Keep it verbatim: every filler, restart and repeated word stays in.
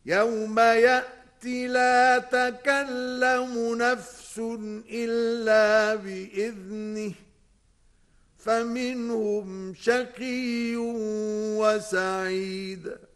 يوم يأتي لا تكلم نفس إلا بإذنه فمنهم شقي وسعيد